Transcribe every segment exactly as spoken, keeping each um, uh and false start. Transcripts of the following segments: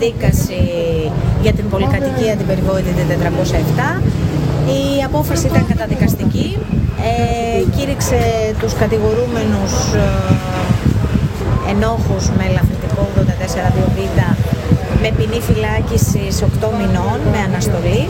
εκδίκαση για την πολυκατοικία την περιβόητη τετρακόσια επτά. Η απόφαση ήταν καταδικαστική, ε, κήρυξε τους κατηγορούμενους ε, ενόχους με ελαφρυντικό ογδόντα τέσσερα δύο β με ποινή φυλάκισης οκτώ μηνών με αναστολή.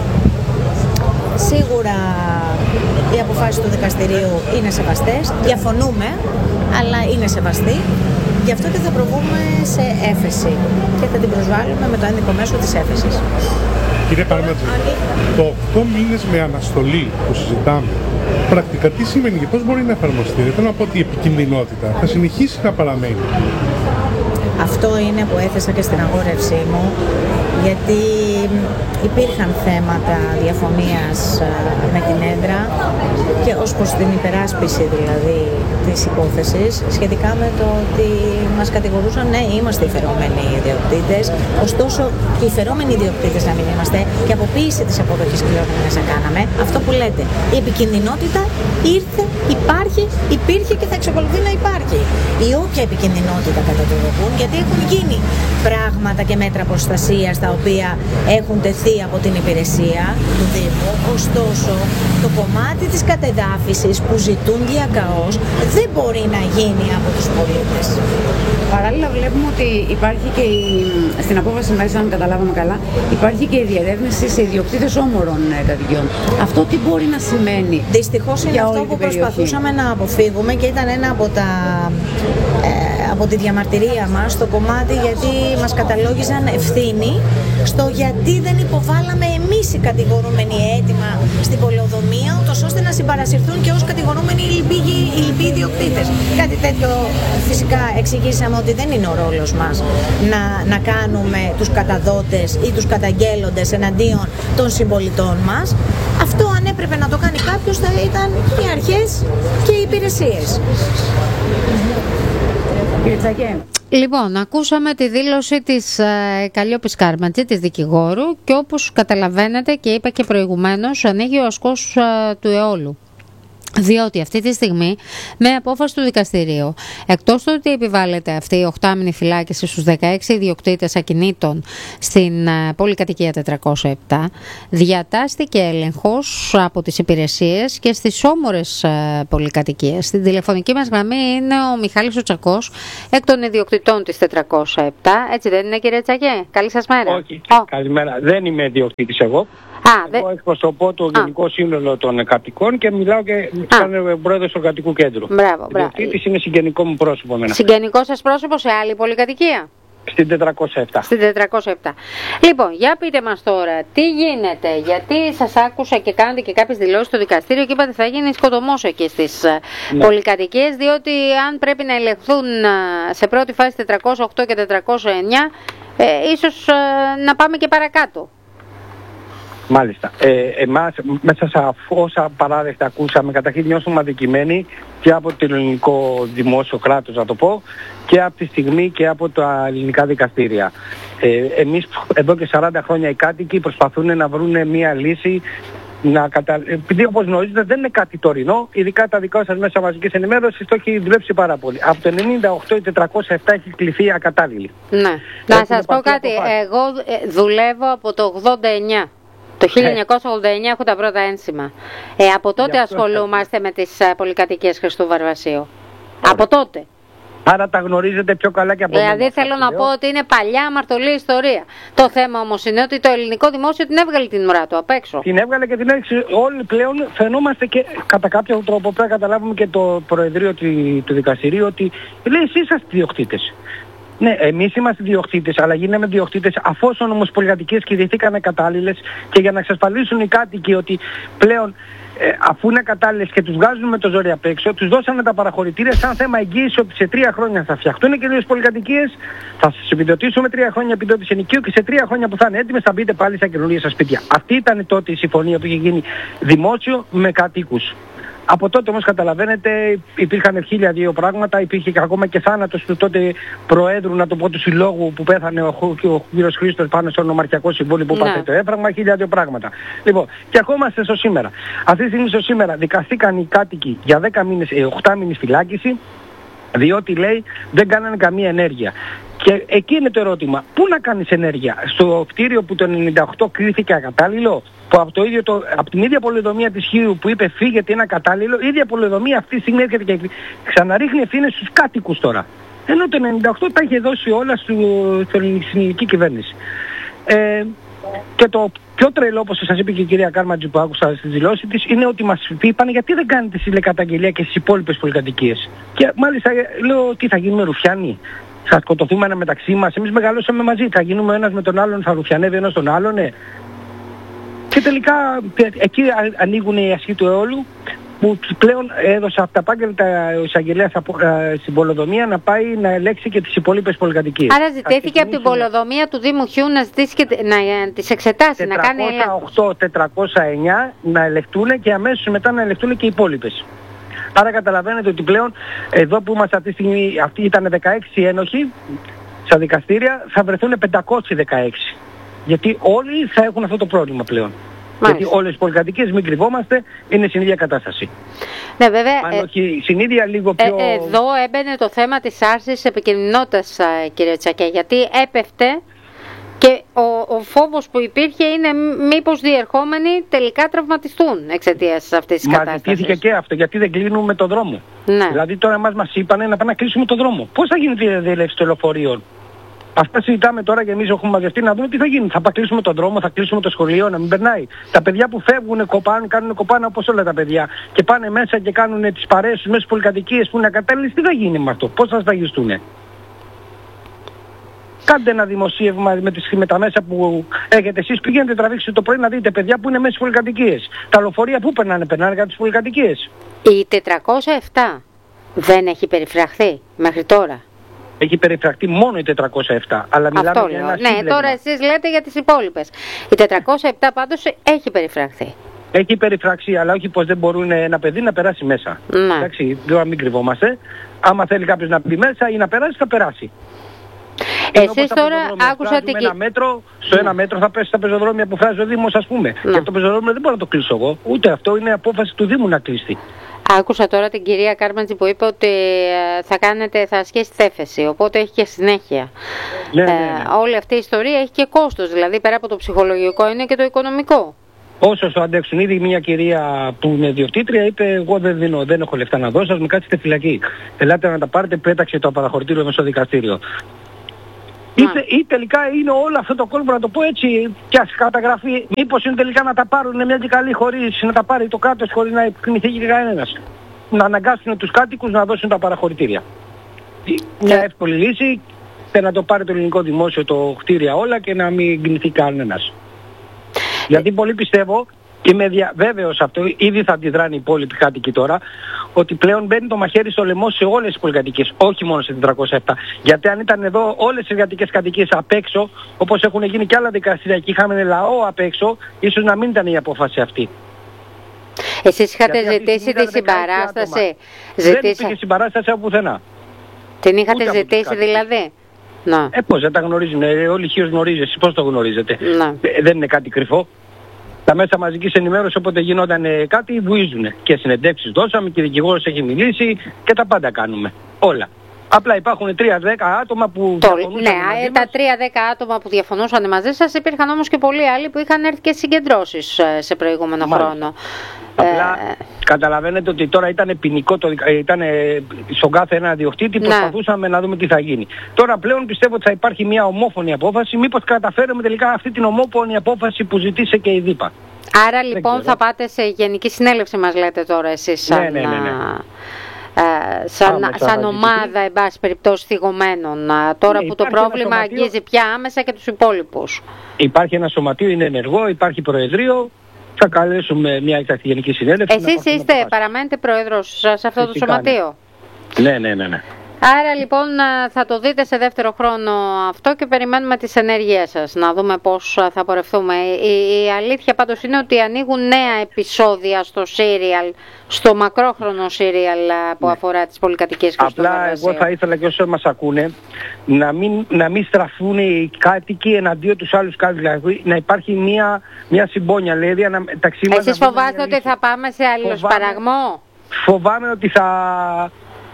Σίγουρα οι αποφάσεις του δικαστηρίου είναι σεβαστές, διαφωνούμε, αλλά είναι σεβαστοί. Γι' αυτό και θα προβούμε σε έφεση και θα την προσβάλλουμε με το ένδικο μέσο της έφεσης. Κύριε Παρμάτζη, το οκτώ μήνες με αναστολή που συζητάμε, πρακτικά τι σημαίνει και πώς μπορεί να εφαρμοστεί? Θέλω να πω ότι η επικινδυνότητα θα συνεχίσει να παραμένει. Αυτό είναι που έθεσα και στην αγόρευσή μου, γιατί υπήρχαν θέματα διαφωνίας με την έδρα και ως προς την υπεράσπιση δηλαδή της υπόθεσης σχετικά με το ότι μας κατηγορούσαν, ναι, είμαστε οι φερόμενοι ιδιοκτήτες, ωστόσο και οι φερόμενοι ιδιοκτήτες να μην είμαστε, και αποποίηση της αποδοχής κληρονομιάς να κάναμε. Αυτό που λέτε, η επικινδυνότητα ήρθε, υπάρχει, υπήρχε και θα εξακολουθεί να υπάρχει. Η όποια επικινδυνότητα κατά το δοκούν, γιατί έχουν γίνει πράγματα και μέτρα προστασίας τα οποία έχουν τεθεί από την υπηρεσία του Δήμου, ωστόσο το κομμάτι της κατεδάφισης που ζητούν διακαώς δεν μπορεί να γίνει από τους πολίτες. Παράλληλα βλέπουμε ότι υπάρχει και η, στην απόφαση μέσα, αν καταλάβαμε καλά, υπάρχει και η διερεύνηση σε ιδιοκτήτες όμορων κατοικιών. Αυτό τι μπορεί να σημαίνει? Δυστυχώς είναι αυτό που προσπαθούσαμε να αποφύγουμε και ήταν ένα από τα... Ε, από τη διαμαρτυρία μας στο κομμάτι, γιατί μας καταλόγιζαν ευθύνη στο γιατί δεν υποβάλαμε εμείς οι κατηγορούμενοι έτοιμα στην πολεοδομία, ούτως ώστε να συμπαρασυρθούν και ως κατηγορούμενοι οι λοιποί ιδιοκτήτες. Κάτι τέτοιο φυσικά εξηγήσαμε ότι δεν είναι ο ρόλος μας να, να κάνουμε τους καταδότες ή τους καταγγέλλοντες εναντίον των συμπολιτών μας. Αυτό αν έπρεπε να το κάνει κάποιος θα ήταν οι αρχές και οι υπηρεσίες. Λοιπόν, ακούσαμε τη δήλωση της ε, Καλλιόπης Κάρματζη, της δικηγόρου, και όπως καταλαβαίνετε και είπα και προηγουμένως, ανοίγει ο ασκός ε, του αιώλου. Διότι αυτή τη στιγμή, με απόφαση του δικαστηρίου, εκτός του ότι επιβάλλεται αυτή η οχτάμηνη φυλάκιση στους δεκαέξι ιδιοκτήτες ακινήτων στην πολυκατοικία τετρακόσια επτά, διατάστηκε έλεγχος από τις υπηρεσίες και στις όμορες πολυκατοικίες. Στην τηλεφωνική μας γραμμή είναι ο Μιχάλης ο Τσακός, εκ των ιδιοκτητών της τετρακόσια επτά. Έτσι δεν είναι, κύριε Τσακέ? Καλή σας μέρα. Όχι, oh. Καλημέρα. Δεν είμαι ιδιοκτήτης εγώ. Α, εγώ δε... εκπροσωπώ το Γενικό Σύνολο των Κατοικών και μιλάω και σαν πρόεδρος του Κατοικού Κέντρου. Μπράβο, μπράβο. Ιδιοκτήτης είναι συγγενικό μου πρόσωπο. Εμένα. Συγγενικό σας πρόσωπο σε άλλη πολυκατοικία? Στην τετρακόσια επτά. Στην τετρακόσια επτά. Λοιπόν, για πείτε μας τώρα, τι γίνεται, γιατί σας άκουσα και κάνετε και κάποιες δηλώσεις στο δικαστήριο και είπατε θα γίνει σκοτωμός εκεί στις ναι. πολυκατοικίες, διότι αν πρέπει να ελεγχθούν σε πρώτη φάση τετρακόσια οκτώ και τετρακόσια εννιά, ε, ίσως ε, να πάμε και παρακάτω. Μάλιστα. Ε, εμάς μέσα σε όσα παράδεκτα ακούσαμε, καταρχήν νιώσουμε αδικημένοι και από το ελληνικό δημόσιο κράτος, να το πω, και από τη στιγμή και από τα ελληνικά δικαστήρια. Ε, εμείς εδώ και σαράντα χρόνια οι κάτοικοι προσπαθούν να βρουν μια λύση, να κατα... επειδή όπως γνωρίζετε δεν είναι κάτι τωρινό, ειδικά τα δικά σας μέσα μαζικής ενημέρωσης το έχει δουλέψει πάρα πολύ. Από το ενενήντα οκτώ η τετρακόσια επτά έχει κληθεί ακατάλληλη. Ναι. Να σας πω κάτι, εγώ δουλεύω από το ογδόντα εννιά. Το χίλια εννιακόσια ογδόντα εννιά έχω τα πρώτα ένσημα. Ε, από τότε ασχολούμαστε με τις uh, πολυκατοικίες Χριστού Βαρβασίου. Από τότε. Άρα τα γνωρίζετε πιο καλά και από μένα. Δηλαδή θέλω να πω ότι είναι παλιά αμαρτωλή ιστορία. Το θέμα όμως είναι ότι το ελληνικό δημόσιο την έβγαλε την ουρά του απ' έξω. Την έβγαλε και την έριξε. Όλοι πλέον φαινόμαστε και κατά κάποιο τρόπο πρέπει να καταλάβουμε και το Προεδρείο του, του Δικαστηρίου ότι λέει εσείς είσαστε διοκτήτες. Ναι, εμείς είμαστε διοκτήτες, αλλά γίναμε διοκτήτες αφόσον όμως πολυκατοικίες κηρυχθήκαν κατάλληλες και για να εξασφαλίσουν οι κάτοικοι ότι πλέον ε, αφού είναι κατάλληλες και τους βγάζουν με το ζόρι απ' έξω, τους δώσαμε τα παραχωρητήρια σαν θέμα εγγύηση ότι σε τρία χρόνια θα φτιαχτούν και δύο πολυκατοικίες, θα σας επιδοτήσουμε τρία χρόνια επιδότηση ενοικίου και σε τρία χρόνια που θα είναι έτοιμες θα μπείτε πάλι στα καινούργια σας σπίτια. Αυτή ήταν τότε η συμφωνία που είχε γίνει δημόσιο με κατοίκους. Από τότε όμως καταλαβαίνετε υπήρχαν χίλια δύο πράγματα, υπήρχε και ακόμα και θάνατος του τότε Προέδρου, να το πω, του Συλλόγου που πέθανε ο, ο κύριος Χρήστος πάνω στο Νομαρχιακό Συμβούλιο που πάθε το έφραγμα, χίλια δύο πράγματα. Λοιπόν, και ακόμα είμαστε στο σήμερα. Αυτή τη στιγμή στο σήμερα δικαστήκαν οι κάτοικοι για δέκα μήνες, οκτώ μήνες φυλάκιση, διότι λέει δεν κάνανε καμία ενέργεια. Και εκεί είναι το ερώτημα. Πού να κάνεις ενέργεια? Στο κτίριο που το ενενήντα οκτώ κρίθηκε ακατάλληλο, που από, το ίδιο το, από την ίδια πολεοδομία της Χίου που είπε φύγετε είναι ακατάλληλο, η ίδια πολεοδομία αυτή τη στιγμή έρχεται και ξαναρίχνει ευθύνες στους κάτοικους τώρα. Ενώ το ενενήντα οκτώ τα είχε δώσει όλα στο, στην ελληνική κυβέρνηση. Ε, και το πιο τρελό, όπως σας είπε και η κυρία Κάρματζη που άκουσα στη δηλώση της, είναι ότι μας είπαν γιατί δεν κάνετε συλλεκαταγγελία και στις υπόλοιπες πολυκατοικίες. Και μάλιστα λέω τι θα γίνουμε ρουφιάνοι? Θα σκοτωθούμε ένα μεταξύ μας? Εμείς μεγαλώσαμε μαζί. Θα γίνουμε ο ένας με τον άλλον, θα ρουφιανεύει ένας τον άλλον, ναι. Και τελικά εκεί ανοίγουν οι ασκοί του αιώλου που πλέον έδωσε αυταπάγγελτα ο εισαγγελέας στην πολεοδομία να πάει να ελέγξει και τις υπόλοιπες πολυκατοικίες. Άρα ζητήθηκε από την πολεοδομία του Δήμου Χιού να ζητήσει και να τις εξετάσει, να κάνει έλεγχο. τετρακόσια οκτώ τετρακόσια εννιά να ελεγχτούν και αμέσως μετά να ελεγχτούν και οι υπόλοιπες. Άρα καταλαβαίνετε ότι πλέον εδώ που είμαστε αυτή τη στιγμή, αυτοί ήταν δεκαέξι ένοχοι στα δικαστήρια, θα βρεθούν πεντακόσιοι δεκαέξι. Γιατί όλοι θα έχουν αυτό το πρόβλημα πλέον. Μάλιστα. Γιατί όλες οι πολυκατοικίες, μην κρυβόμαστε, είναι στην ίδια κατάσταση. Ναι, βέβαια. Αν όχι στην ίδια, λίγο πιο... Ε, εδώ έμπαινε το θέμα της άρσης επικοινωνικότητας, κύριε Τσακέ, γιατί έπεφτε και ο, ο φόβος που υπήρχε είναι μήπως διερχόμενοι τελικά τραυματιστούν εξαιτίας αυτής της κατάστασης. Μα ζητήθηκε και αυτό, γιατί δεν κλείνουμε το δρόμο. Ναι. Δηλαδή τώρα μας μας είπανε να πάμε να κλείσουμε το δρόμο. Πώς θα γίνει η διέλευση των λεωφορείων? Αυτά συζητάμε τώρα και εμείς έχουμε μαζευτεί να δούμε τι θα γίνει. Θα κλείσουμε τον δρόμο, θα κλείσουμε το σχολείο, να μην περνάει. Τα παιδιά που φεύγουν, κοπάνε, κάνουν κοπάνα όπως όλα τα παιδιά και πάνε μέσα και κάνουν τις παρέες τους μέσα στις πολυκατοικίες που είναι ακατάλληλες, τι θα γίνει με αυτό? Πώς θα σφαγιστούν? Κάντε ένα δημοσίευμα με, τις, με τα μέσα που έχετε εσείς. Πηγαίνετε τραβήξτε το πρωί να δείτε παιδιά που είναι μέσα στις πολυκατοικίες. Τα λεωφορεία που περνάνε, περνάνε για τις πολυκατοικίες. Η τετρακόσια επτά δεν έχει περιφραχθεί μέχρι τώρα? Έχει περιφραχτεί μόνο η τετρακόσια επτά. Αλλά μιλάμε αυτό για λέω. ένα Ναι, σύμπλεγμα. τώρα εσείς λέτε για τις υπόλοιπες. Η τετρακόσια επτά πάντως έχει περιφραχθεί. Έχει περιφράξει, αλλά όχι πως δεν μπορούν ένα παιδί να περάσει μέσα. Ναι. Εντάξει, δεν μην κρυβόμαστε. Άμα θέλει κάποιος να μπει μέσα ή να περάσει, θα περάσει. Εσείς τώρα άκουσα την... Ένα μέτρο, στο ένα μέτρο θα πέσει στα πεζοδρόμια που φράζει ο Δήμος, ας πούμε. Ναι. Και το πεζοδρόμιο δεν μπορώ να το κλείσω εγώ. Ούτε αυτό είναι απόφαση του Δήμου να κλείσει. Άκουσα τώρα την κυρία Κάρματζη που είπε ότι θα κάνετε, θα ασκήσετε έφεση, οπότε έχει και συνέχεια. Ναι, ναι, ναι. Ε, όλη αυτή η ιστορία έχει και κόστος, δηλαδή πέρα από το ψυχολογικό είναι και το οικονομικό. Όσο το αντέξουν, ήδη μια κυρία που είναι διοκτήτρια είπε: εγώ δεν, δίνω, δεν έχω λεφτά να δώσω, ας με κάτσετε φυλακή. Ελάτε να τα πάρετε, πέταξε το παραχωρητήριο μέσα στο δικαστήριο. Είτε, ή τελικά είναι όλο αυτό το κόλπο, να το πω έτσι, και ας καταγραφεί, μήπως είναι τελικά να τα πάρουν μια και καλή χωρίς να τα πάρει το κράτος χωρίς να εκκρινηθεί και κανένας. Να αναγκάσουν τους κάτοικους να δώσουν τα παραχωρητήρια. Μια εύκολη λύση, και να το πάρει το ελληνικό δημόσιο το κτίρια όλα και να μην κινηθεί κανένας. Γιατί πολύ πιστεύω, και είμαι δια... βέβαιος αυτό, ήδη θα αντιδράνε οι υπόλοιποι κάτοικοι τώρα, ότι πλέον μπαίνει το μαχαίρι στο λαιμό σε όλες τις πολυκατοικίες, όχι μόνο σε τετρακόσια επτά. Γιατί αν ήταν εδώ όλες τις εργατικές κατοικίες απ' έξω, όπως έχουν γίνει και άλλα δικαστήρια και είχαμε λαό απ' έξω, ίσως να μην ήταν η απόφαση αυτή. Εσείς είχατε γιατί ζητήσει τη συμπαράσταση? Ζητήσα... Δεν υπήρχε συμπαράσταση από πουθενά. Την είχατε Ούτε ζητήσει δηλαδή? Να. Ε, πώς δεν τα γνωρίζουν, ε, όλοι οι Χίος γνωρίζετε, εσείς πώς το γνωρίζετε? Ε, δεν είναι κάτι κρυφό. Τα μέσα μαζικής ενημέρωσης όποτε γινόταν ε, κάτι βουίζουν. Και συνεντεύξεις δώσαμε και η δικηγόρος έχει μιλήσει και τα πάντα κάνουμε. Όλα. Απλά υπάρχουν τρία δέκα άτομα που το, διαφωνούσαν ναι, μαζί τα μας. τρία δέκα άτομα που διαφωνούσαν μαζί σας, υπήρχαν όμως και πολλοί άλλοι που είχαν έρθει και συγκεντρώσεις σε προηγούμενο Μάλιστα. χρόνο. Απλά ε... καταλαβαίνετε ότι τώρα ήταν ποινικό, το, ήταν στον κάθε ένα διοκτήτη, ναι. προσπαθούσαμε να δούμε τι θα γίνει. Τώρα πλέον πιστεύω ότι θα υπάρχει μια ομόφωνη απόφαση, μήπως καταφέρουμε τελικά αυτή την ομόφωνη απόφαση που ζητήσε και η ΔΥΠΑ. Άρα λοιπόν θα πάτε σε γενική συνέλευση, μας λέτε τώρα εσείς, σαν, ναι, ναι, ναι, ναι. Ε, σαν, σαν ομάδα, εν πάση περιπτώσει, θυγωμένων, τώρα ναι, που το πρόβλημα αγγίζει πια άμεσα και τους υπόλοιπους. Υπάρχει ένα σωματείο, είναι ενεργό, υπάρχει προεδρείο. Θα καλέσουμε μια εκτακτή γενική συνέλευση. Εσείς είστε, παραμένετε πρόεδρος σε αυτό Φυσικά, το σωματείο? Ναι, ναι, ναι, ναι. Άρα λοιπόν θα το δείτε σε δεύτερο χρόνο αυτό και περιμένουμε τις ενέργειές σας, να δούμε πώς θα πορευτούμε. Η, η αλήθεια πάντως είναι ότι ανοίγουν νέα επεισόδια στο serial, στο μακρόχρονο serial που ναι. αφορά τις πολυκατοικίες και Απλά εγώ θα ήθελα και όσοι μας ακούνε να μην, να μην στραφούν οι κάτοικοι εναντίον τους άλλους κάτοικους, δηλαδή να υπάρχει μια, μια συμπόνια. Δηλαδή, μεταξύ μας. Εσείς φοβάστε ότι θα πάμε σε αλληλοσπαραγμό? Φοβάμαι ότι θα...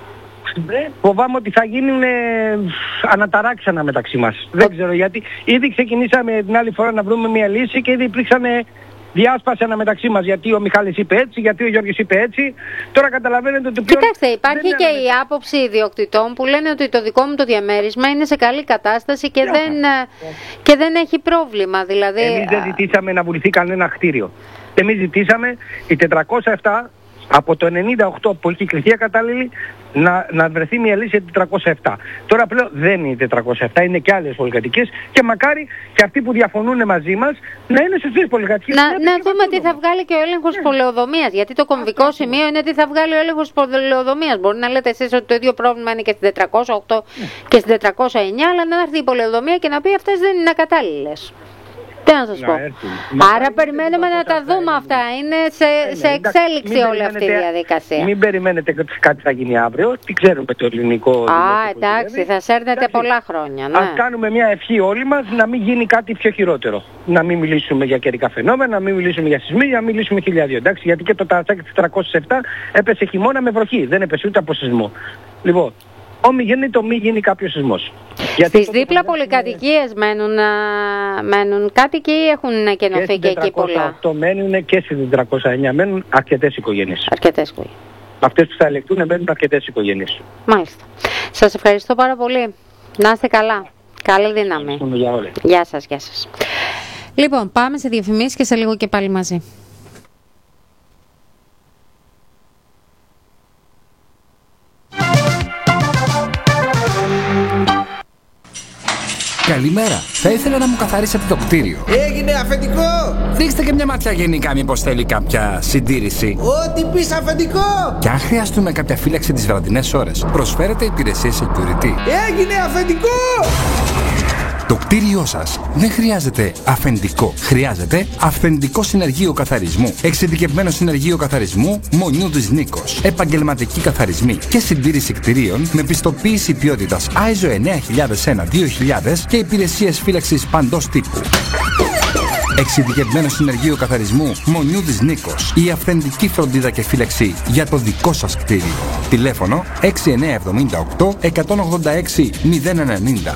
φοβάμαι ότι θα γίνουν αναταράξανα μεταξύ μας. Δεν ξέρω γιατί. Ήδη ξεκινήσαμε την άλλη φορά να βρούμε μια λύση και ήδη υπήρξαν διάσπαση αναμεταξύ μας. Γιατί ο Μιχάλης είπε έτσι, γιατί ο Γιώργης είπε έτσι. Τώρα καταλαβαίνετε ότι πλέον... Κοιτάξτε, υπάρχει και η άποψη ιδιοκτητών που λένε ότι το δικό μου το διαμέρισμα είναι σε καλή κατάσταση και, δεν, και δεν έχει πρόβλημα. Δηλαδή... Εμείς δεν ζητήσαμε να βουληθεί κανένα κτίριο. Εμείς ζητήσαμε η τετρακόσια επτά από το ενενήντα οκτώ που έχει κριθεί ακατάλληλη να, να βρεθεί μια λύση για τετρακόσια επτά. Τώρα πλέον δεν είναι τετρακόσια επτά, είναι και άλλες πολυκατοικίες και μακάρι και αυτοί που διαφωνούν μαζί μας να είναι στις τρεις πολυκατοικίες. Να, να δούμε τι θα βγάλει και ο έλεγχος yeah. πολεοδομίας, γιατί το κομβικό Αυτό σημείο είναι τι θα βγάλει ο έλεγχος πολεοδομίας. Μπορεί να λέτε εσείς ότι το ίδιο πρόβλημα είναι και στην τετρακόσια οκτώ yeah. και στην τετρακόσια εννιά, αλλά να έρθει η πολεοδομία και να πει αυτές δεν είναι ακατάλληλες. Τι να σας πω. Άρα περιμένουμε να τα δούμε αυτά. Είναι σε, ναι, σε εξέλιξη όλη αυτή η διαδικασία. Μην περιμένετε ότι κάτι θα γίνει αύριο. Τι ξέρουμε το ελληνικό. Α, εντάξει, θα σέρνετε πολλά χρόνια. Ναι. Ας κάνουμε μια ευχή όλοι μας να μην γίνει κάτι πιο χειρότερο. Να μην μιλήσουμε για καιρικά φαινόμενα, να μην μιλήσουμε για σεισμοί, να μην μιλήσουμε χιλιάδιο. Εντάξει, γιατί και το ταρατσάκι της τετρακόσια επτά έπεσε χειμώνα με βροχή. Δεν έπεσε ούτε από σεισμό. Λοιπόν, όμοι γίνει το μη γίνει κάποιο σεισμός. Στις δίπλα πολυκατοικίες μένουν, μένουν κάτοικοι ή έχουν κενωθεί και εκεί πολλά? Το μένουν και στις τετρακόσια εννιά μένουν αρκετές οικογένειες. Αρκετές οικογένειες. Αυτές που θα ελεκτούν μένουν αρκετές οικογένειες. Μάλιστα. Σας ευχαριστώ πάρα πολύ. Να είστε καλά. Καλή δύναμη. Γεια σας, γεια σας. Λοιπόν, πάμε σε διαφημίσεις και σε λίγο και πάλι μαζί. Καλημέρα. Θα ήθελα να μου καθαρίσετε το κτίριο. Έγινε αφεντικό! Ρίξτε και μια ματιά γενικά, μήπως θέλει κάποια συντήρηση. Ό,τι πεις αφεντικό! Και αν χρειαστούμε κάποια φύλαξη τις βραδινές ώρες, προσφέρετε υπηρεσίες security. Έγινε αφεντικό! Το κτίριό σας δεν χρειάζεται αφεντικό. Χρειάζεται αυθεντικό συνεργείο καθαρισμού. Εξειδικευμένο συνεργείο καθαρισμού Μονιού της Νίκος. Επαγγελματικοί καθαρισμοί και συντήρηση κτιρίων με πιστοποίηση ποιότητας άι ες ο εννιά χιλιάδες ένα δύο χιλιάδες και υπηρεσίες φύλαξης παντός τύπου. Εξειδικευμένο συνεργείο καθαρισμού Μονιού της Νίκος. Η αυθεντική φροντίδα και φύλαξη για το δικό σας κτίριο. Τηλέφωνο έξι εννιά εβδομήντα οκτώ εκατόν ογδόντα έξι μηδέν ενενήντα.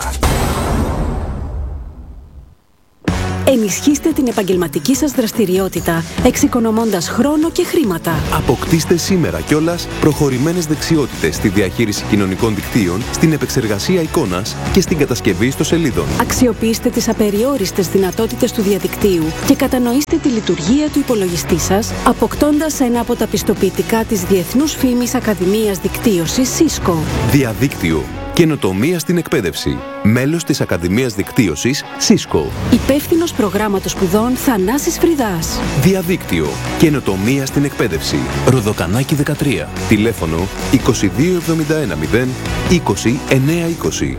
Ενισχύστε την επαγγελματική σας δραστηριότητα, εξοικονομώντας χρόνο και χρήματα. Αποκτήστε σήμερα κιόλας προχωρημένες δεξιότητες στη διαχείριση κοινωνικών δικτύων, στην επεξεργασία εικόνας και στην κατασκευή ιστοσελίδων. Αξιοποιήστε τις απεριόριστες δυνατότητες του διαδικτύου και κατανοήστε τη λειτουργία του υπολογιστή σας, αποκτώντας ένα από τα πιστοποιητικά της Διεθνούς Φήμης Ακαδημίας Δικτύωσης Cisco. Διαδίκτυο. Καινοτομία στην εκπαίδευση. Μέλος της Ακαδημίας Δικτύωσης Cisco. Υπεύθυνος προγράμματος σπουδών Θανάσης Φρυδάς. Διαδίκτυο. Καινοτομία στην εκπαίδευση. Ροδοκανάκι δεκατρία. Τηλέφωνο είκοσι δύο εβδομήντα ένα μηδέν είκοσι εννιά είκοσι.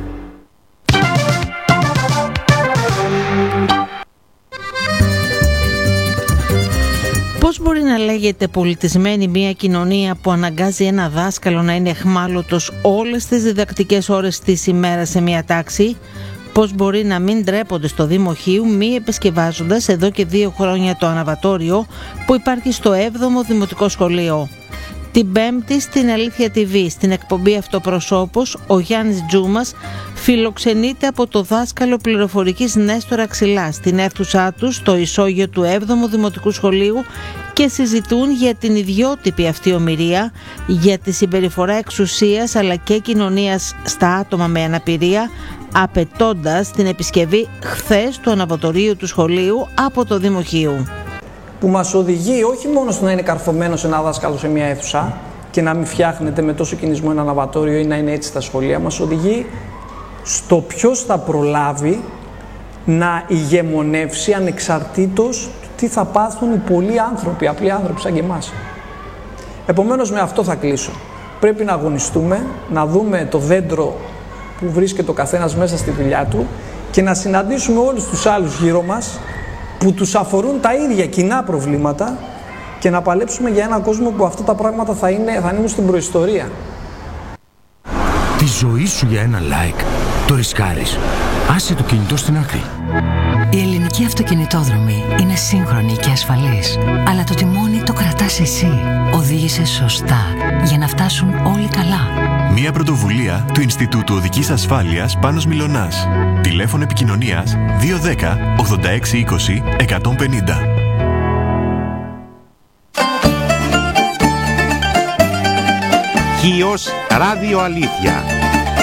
Πώς μπορεί να λέγεται πολιτισμένη μια κοινωνία που αναγκάζει ένα δάσκαλο να είναι αιχμάλωτος όλες τις διδακτικές ώρες της ημέρας σε μια τάξη? Πώς μπορεί να μην ντρέπονται στο Δήμο Χίου μη επισκευάζοντας εδώ και δύο χρόνια το αναβατόριο που υπάρχει στο έβδομο Δημοτικό Σχολείο? Την Πέμπτη στην Αλήθεια τι βι, στην εκπομπή Αυτοπροσώπος, ο Γιάννης Τζούμας φιλοξενείται από το δάσκαλο πληροφορικής Νέστορα Ξυλά στην αίθουσά του στο ισόγειο του έβδομου Δημοτικού Σχολείου και συζητούν για την ιδιότυπη αυτή ομιλία, για τη συμπεριφορά εξουσίας αλλά και κοινωνίας στα άτομα με αναπηρία, απαιτώντας την επισκευή χθες του αναβατορίου του σχολείου από το Δήμο Χίου. Που μας οδηγεί όχι μόνο στο να είναι καρφωμένος ένα δάσκαλο σε μια αίθουσα και να μην φτιάχνεται με τόσο κινησμό ένα αναβατόριο ή να είναι έτσι στα σχολεία, μας οδηγεί στο ποιος θα προλάβει να ηγεμονεύσει ανεξαρτήτως του τι θα πάθουν οι πολλοί άνθρωποι, απλοί άνθρωποι σαν και εμάς. Επομένως με αυτό θα κλείσω. Πρέπει να αγωνιστούμε, να δούμε το δέντρο που βρίσκεται ο καθένας μέσα στη δουλειά του και να συναντήσουμε όλους τους άλλους γύρω μας που τους αφορούν τα ίδια κοινά προβλήματα και να παλέψουμε για έναν κόσμο που αυτά τα πράγματα θα είναι, θα είναι στην προϊστορία. Τη ζωή σου για ένα like το ρισκάρεις. Άσε το κινητό στην άκρη. Η ελληνική αυτοκινητόδρομη είναι σύγχρονη και ασφαλής, αλλά το τιμόνι το κρατάς εσύ. Οδήγησε σωστά για να φτάσουν όλοι καλά. Μια πρωτοβουλία του Ινστιτούτου Οδικής Ασφάλειας Πάνος Μιλωνάς. Τηλέφωνο επικοινωνίας δύο ένα μηδέν ογδόντα έξι είκοσι εκατόν πενήντα. Χίος Ράδιο Αλήθεια.